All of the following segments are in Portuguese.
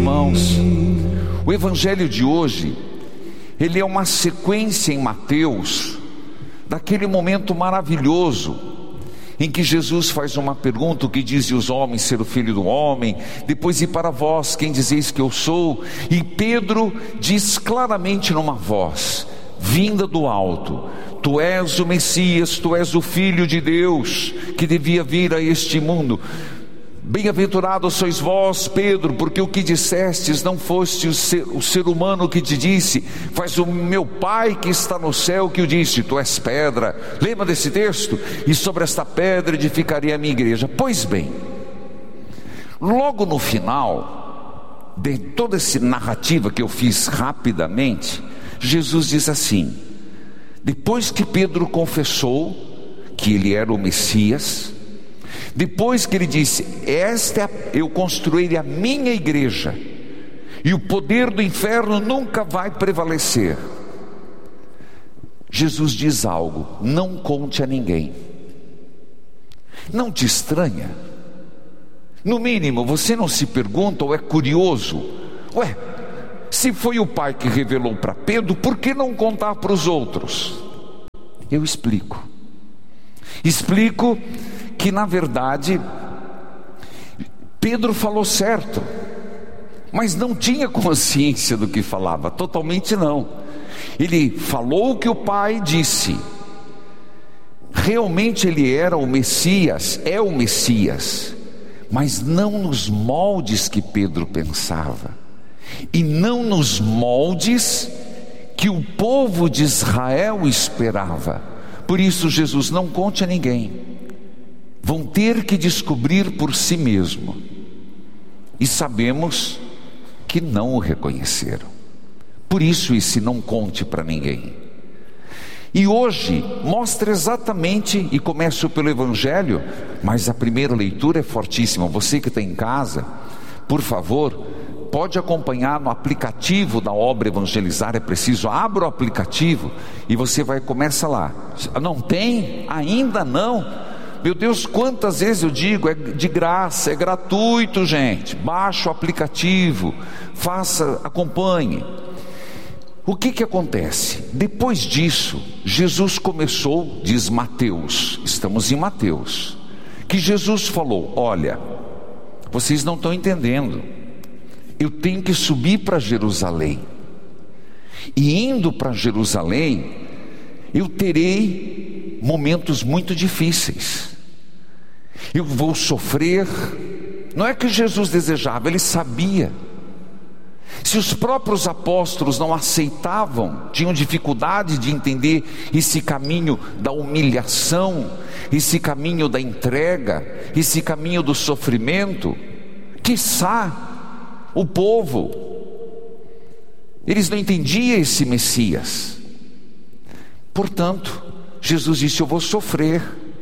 irmãos, o evangelho de hoje, ele é uma sequência em Mateus, daquele momento maravilhoso, em que Jesus faz uma pergunta: o que dizem os homens ser o Filho do Homem? Depois, e para vós, quem dizeis que eu sou? E Pedro diz claramente numa voz vinda do alto: tu és o Messias, tu és o Filho de Deus, que devia vir a este mundo. Bem-aventurados sois vós, Pedro, porque o que dissestes não foste o ser humano que te disse, mas o meu Pai que está no céu que o disse. Tu és pedra. Lembra desse texto? E sobre esta pedra edificarei a minha igreja. Pois bem, logo no final de toda essa narrativa que eu fiz rapidamente, Jesus diz assim: depois que Pedro confessou que ele era o Messias, depois que ele disse: eu construirei a minha igreja, e o poder do inferno nunca vai prevalecer, Jesus diz algo: não conte a ninguém. Não te estranha? No mínimo, você não se pergunta ou é curioso: ué, se foi o Pai que revelou para Pedro, por que não contar para os outros? Eu explico que na verdade Pedro falou certo, mas não tinha consciência do que falava, totalmente não. Ele falou o que o Pai disse, realmente ele era o Messias, é o Messias, mas não nos moldes que Pedro pensava, e não nos moldes que o povo de Israel esperava. Por isso Jesus: não conte a ninguém, vão ter que descobrir por si mesmo. E sabemos que não o reconheceram. Por isso esse não conte para ninguém. E hoje mostra exatamente, e começo pelo Evangelho, mas a primeira leitura é fortíssima. Você que está em casa, por favor, pode acompanhar no aplicativo da obra Evangelizar é Preciso. Abra o aplicativo e você começa lá. Não tem? Ainda não? Meu Deus, quantas vezes eu digo, é de graça, é gratuito, gente. Baixa o aplicativo, acompanhe. O que acontece? Depois disso, Jesus começou, diz Mateus, estamos em Mateus, que Jesus falou: olha, vocês não estão entendendo, eu tenho que subir para Jerusalém, e indo para Jerusalém, eu terei momentos muito difíceis, eu vou sofrer. Não é que Jesus desejava, ele sabia. Se os próprios apóstolos não aceitavam, tinham dificuldade de entender esse caminho da humilhação, esse caminho da entrega, esse caminho do sofrimento, quiçá o povo, eles não entendiam esse Messias. Portanto, Jesus disse: eu vou sofrer,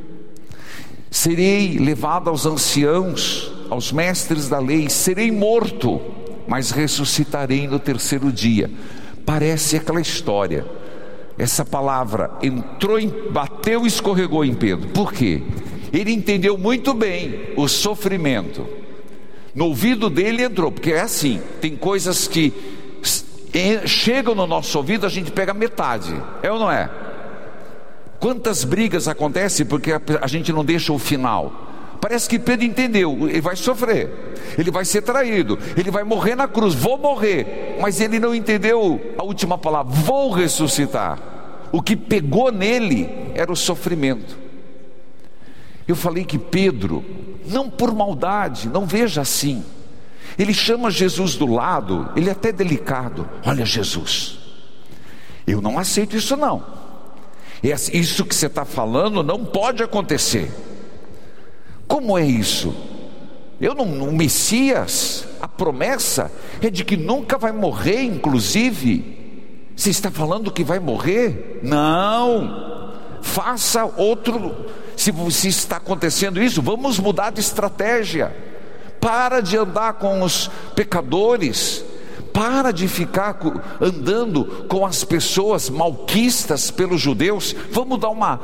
serei levado aos anciãos, aos mestres da lei, serei morto, mas ressuscitarei no terceiro dia. Parece aquela história, essa palavra entrou, bateu e escorregou em Pedro. Por quê? Ele entendeu muito bem o sofrimento, no ouvido dele entrou, porque é assim, tem coisas que chegam no nosso ouvido, a gente pega metade, é ou não é? Quantas brigas acontecem porque a gente não deixa o final? Parece que Pedro entendeu, ele vai sofrer, ele vai ser traído, ele vai morrer na cruz, vou morrer, mas ele não entendeu a última palavra: vou ressuscitar. O que pegou nele era o sofrimento. Eu falei que Pedro, não por maldade, não veja assim, ele chama Jesus do lado, ele é até delicado: olha, Jesus, eu não aceito isso não, isso que você está falando não pode acontecer. Como é isso? O Messias, a promessa é de que nunca vai morrer, inclusive. Você está falando que vai morrer? Não, faça outro. Se está acontecendo isso, vamos mudar de estratégia. Para de andar com os pecadores, para de ficar andando com as pessoas malquistas pelos judeus. Vamos dar uma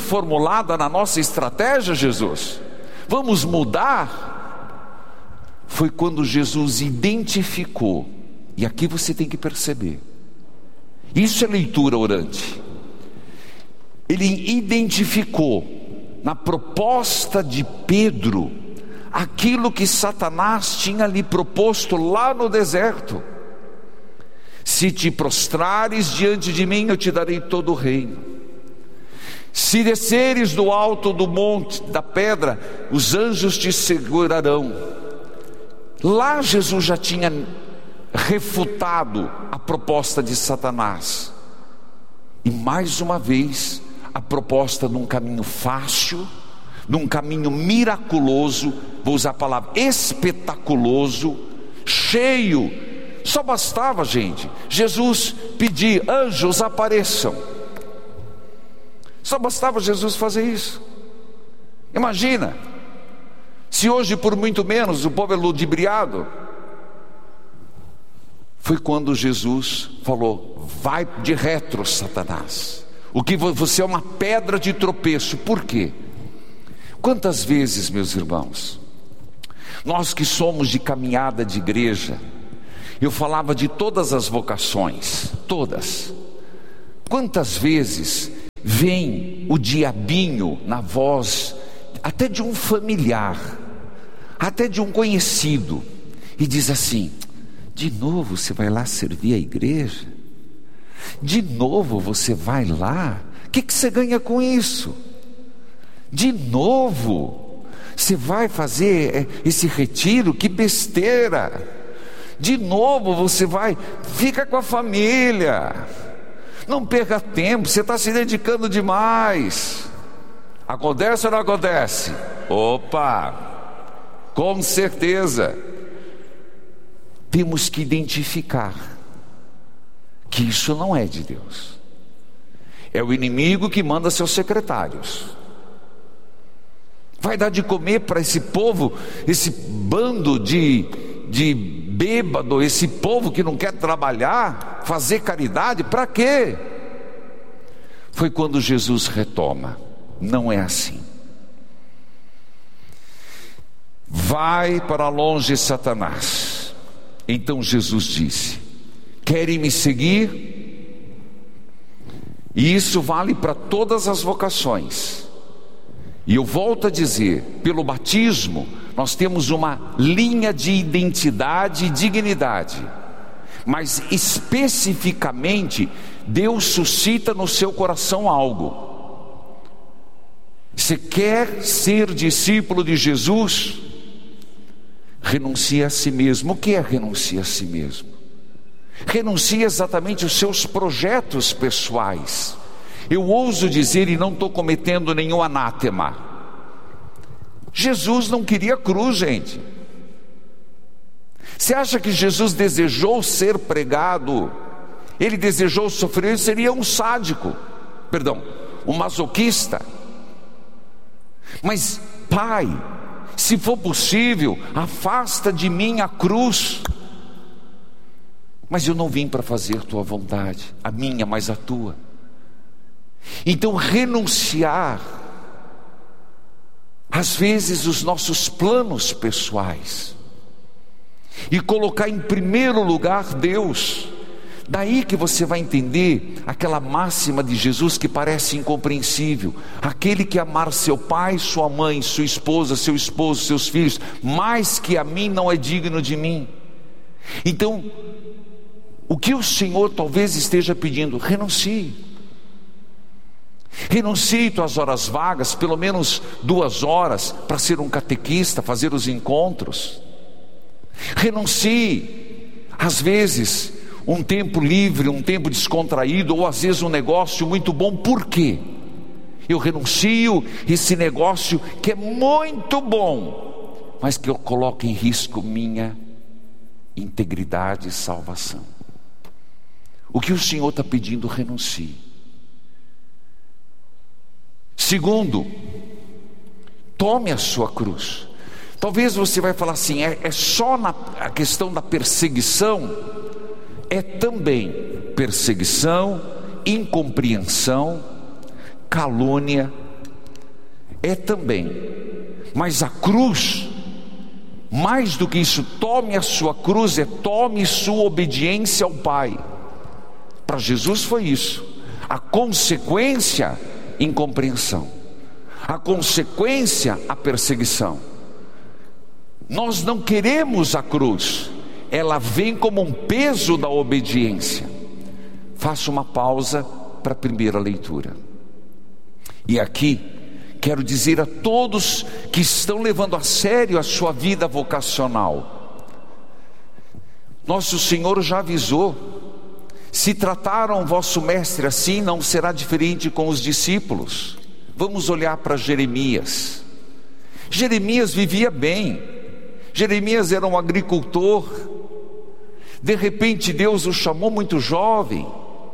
reformulada na nossa estratégia, Jesus. Vamos mudar. foi quando Jesus identificou, e aqui você tem que perceber, isso é leitura orante. Ele identificou na proposta de Pedro aquilo que Satanás tinha lhe proposto lá no deserto: se te prostrares diante de mim, eu te darei todo o reino. Se desceres do alto do monte, da pedra, os anjos te segurarão. Lá Jesus já tinha refutado a proposta de Satanás. E mais uma vez, a proposta de um caminho fácil, de um caminho miraculoso, vou usar a palavra espetaculoso, cheio. Só bastava, gente, Jesus pedir: anjos apareçam. Só bastava Jesus fazer isso. Imagina, se hoje por muito menos o povo é ludibriado. Foi quando Jesus falou: vai de retro, Satanás, o que você é uma pedra de tropeço. Por quê? Quantas vezes, meus irmãos, nós que somos de caminhada de igreja, eu falava de todas as vocações, todas. Quantas vezes vem o diabinho na voz até de um familiar, até de um conhecido, e diz assim: de novo você vai lá servir a igreja? De novo você vai lá? O que você ganha com isso? De novo você vai fazer esse retiro? Que besteira! De novo você vai, fica com a família, não perca tempo, você está se dedicando demais. Acontece ou não acontece? Opa, com certeza. Temos que identificar que isso não é de Deus. É o inimigo que manda seus secretários. Vai dar de comer para esse povo, esse bando de bêbado, esse povo que não quer trabalhar, fazer caridade, para quê? Foi quando Jesus retoma: não é assim. Vai para longe, Satanás. Então Jesus disse: querem me seguir? E isso vale para todas as vocações. E eu volto a dizer, pelo batismo nós temos uma linha de identidade e dignidade, mas especificamente Deus suscita no seu coração algo. Você quer ser discípulo de Jesus? Renuncie a si mesmo. O que é renunciar a si mesmo? Renuncie exatamente os seus projetos pessoais. Eu ouso dizer, e não estou cometendo nenhum anátema, Jesus não queria cruz, gente. Você acha que Jesus desejou ser pregado? Ele desejou sofrer? Seria um sádico, um masoquista. Mas, Pai, se for possível, afasta de mim a cruz. Mas eu não vim para fazer tua vontade, a minha, mas a tua. Então renunciar, às vezes, os nossos planos pessoais, e colocar em primeiro lugar Deus. Daí que você vai entender aquela máxima de Jesus que parece incompreensível: aquele que amar seu pai, sua mãe, sua esposa, seu esposo, seus filhos, mais que a mim, não é digno de mim. Então, o que o Senhor talvez esteja pedindo? Renuncie. Renuncie tuas horas vagas, pelo menos 2 horas, para ser um catequista, fazer os encontros. Renuncie, às vezes, um tempo livre, um tempo descontraído, ou às vezes um negócio muito bom. Por quê? Eu renuncio esse negócio que é muito bom, mas que eu coloco em risco minha integridade e salvação. O que o Senhor está pedindo? Renuncie. Segundo, tome a sua cruz. Talvez você vai falar assim: é só a questão da perseguição? É também perseguição, incompreensão, calúnia, é também. Mas a cruz Mais do que isso, tome a sua cruz, tome sua obediência ao Pai. Para Jesus foi isso. A consequência, incompreensão. A consequência, a perseguição. Nós não queremos a cruz, ela vem como um peso da obediência. Faço uma pausa para a primeira leitura. E aqui quero dizer a todos que estão levando a sério a sua vida vocacional: nosso Senhor já avisou: se trataram vosso mestre assim, não será diferente com os discípulos. Vamos olhar para Jeremias. Jeremias vivia bem. Jeremias era um agricultor. De repente Deus o chamou muito jovem.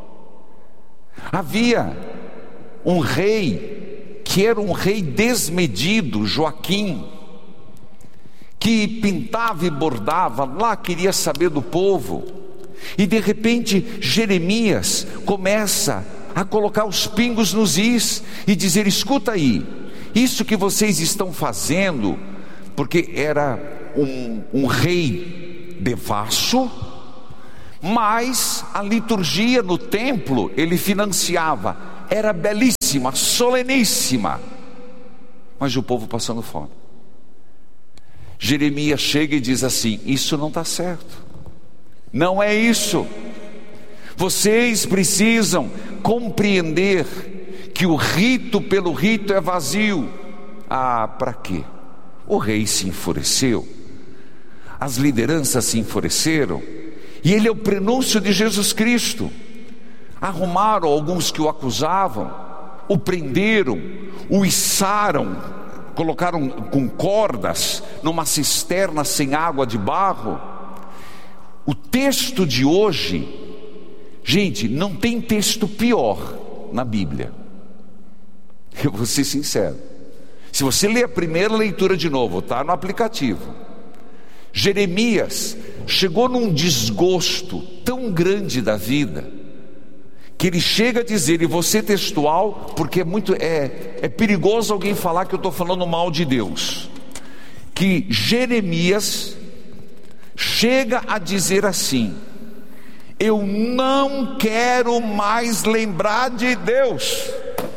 Havia um rei, que era um rei desmedido, Joaquim, que pintava e bordava, lá queria saber do povo. E de repente Jeremias começa a colocar os pingos nos is e dizer: escuta aí, isso que vocês estão fazendo, porque era um rei devasso, mas a liturgia no templo ele financiava, era belíssima, soleníssima, mas o povo passando fome. Jeremias chega e diz assim: isso não está certo, não é isso. Vocês precisam compreender que o rito pelo rito é vazio. Ah, para quê? O rei se enfureceu, as lideranças se enfureceram, e ele é o prenúncio de Jesus Cristo. Arrumaram alguns que o acusavam, o prenderam, o içaram, colocaram com cordas numa cisterna sem água de barro. O texto de hoje, gente, não tem texto pior na Bíblia. Eu vou ser sincero, se você ler a primeira leitura de novo, está no aplicativo. Jeremias chegou num desgosto tão grande da vida, que ele chega a dizer, e vou ser textual, porque é perigoso alguém falar que eu estou falando mal de Deus, que Jeremias chega a dizer assim: eu não quero mais lembrar de Deus.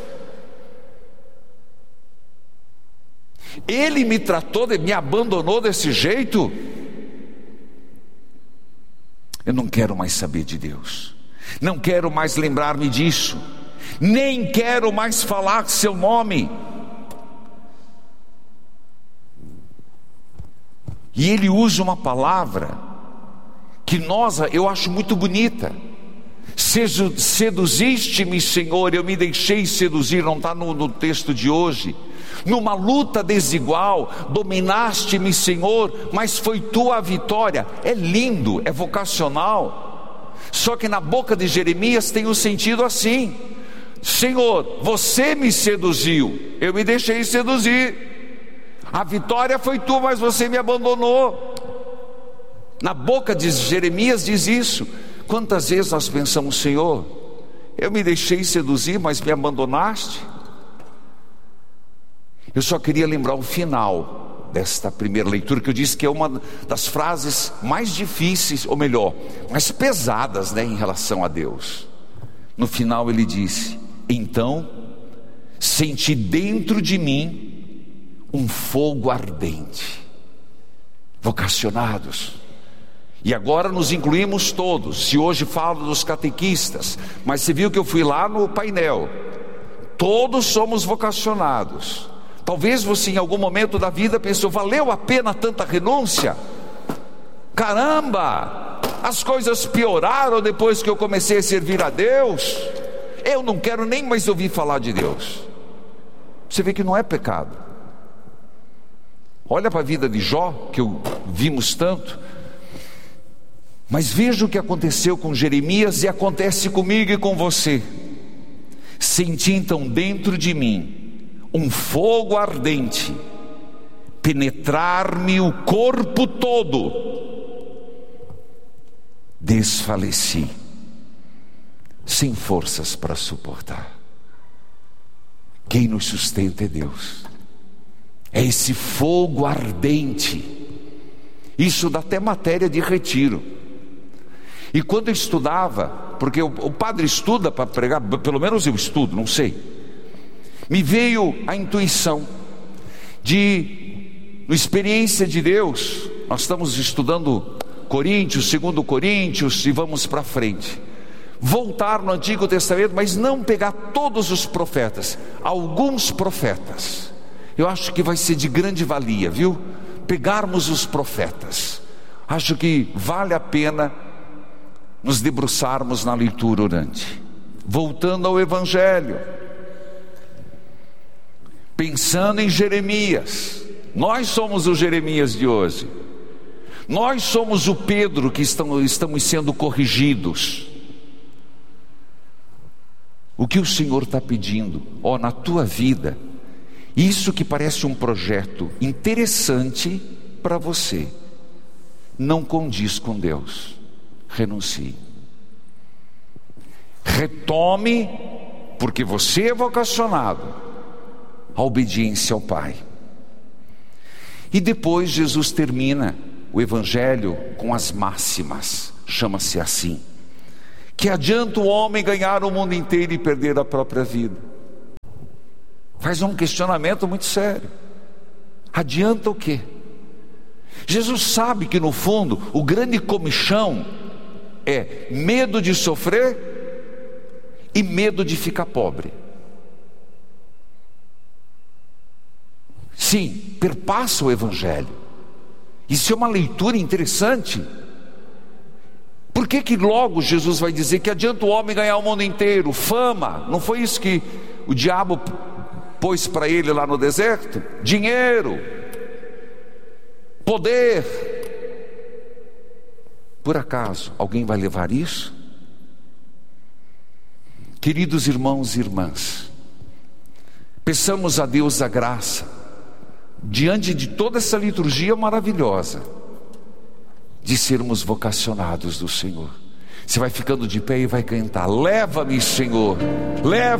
Ele me tratou, me abandonou desse jeito. Eu não quero mais saber de Deus, não quero mais lembrar-me disso, nem quero mais falar seu nome. E ele usa uma palavra que eu acho muito bonita: seduziste-me, Senhor, eu me deixei seduzir. Não está no texto de hoje. Numa luta desigual, dominaste-me, Senhor, mas foi tua a vitória. É lindo, é vocacional. Só que na boca de Jeremias tem um sentido assim: Senhor, você me seduziu, eu me deixei seduzir. A vitória foi tua, mas você me abandonou. Na boca de Jeremias diz isso. Quantas vezes nós pensamos: Senhor, eu me deixei seduzir, mas me abandonaste. Eu só queria lembrar o final desta primeira leitura, que eu disse que é uma das frases mais difíceis, ou melhor, mais pesadas, em relação a Deus. No final ele disse: então senti dentro de mim um fogo ardente. Vocacionados, e agora nos incluímos todos. Se hoje falo dos catequistas, mas você viu que eu fui lá no painel, todos somos vocacionados. Talvez você em algum momento da vida pensou: valeu a pena tanta renúncia? Caramba, as coisas pioraram depois que eu comecei a servir a Deus. Eu não quero nem mais ouvir falar de Deus. Você vê que não é pecado. Olha para a vida de Jó, que vimos tanto. Mas veja o que aconteceu com Jeremias, e acontece comigo e com você. Senti então dentro de mim um fogo ardente penetrar-me o corpo todo. Desfaleci, sem forças para suportar. Quem nos sustenta é Deus. É esse fogo ardente Isso dá até matéria de retiro. E quando eu estudava, porque o padre estuda para pregar, pelo menos eu estudo, não sei, me veio a intuição de, na experiência de Deus, nós estamos estudando Coríntios, 2 Coríntios, e vamos para frente, voltar no Antigo Testamento, mas não pegar todos os profetas, alguns profetas. Eu acho que vai ser de grande valia, viu? Pegarmos os profetas. Acho que vale a pena nos debruçarmos na leitura orante. Voltando ao Evangelho, pensando em Jeremias, nós somos o Jeremias de hoje, nós somos o Pedro que estamos sendo corrigidos. O que o Senhor está pedindo, na tua vida, isso que parece um projeto interessante para você, não condiz com Deus. Renuncie, retome, porque você é vocacionado à obediência ao Pai. E depois Jesus termina o Evangelho com as máximas, chama-se assim: que adianta o homem ganhar o mundo inteiro e perder a própria vida? Faz um questionamento muito sério. Adianta o quê? Jesus sabe que no fundo o grande comichão é medo de sofrer e medo de ficar pobre. Sim, perpassa o Evangelho. Isso é uma leitura interessante. Por que logo Jesus vai dizer que adianta o homem ganhar o mundo inteiro? Fama, não foi isso que o diabo pôs para ele lá no deserto? Dinheiro, poder. Por acaso alguém vai levar isso? Queridos irmãos e irmãs, peçamos a Deus a graça, diante de toda essa liturgia maravilhosa, de sermos vocacionados do Senhor. Você vai ficando de pé e vai cantar: leva-me, Senhor, leva.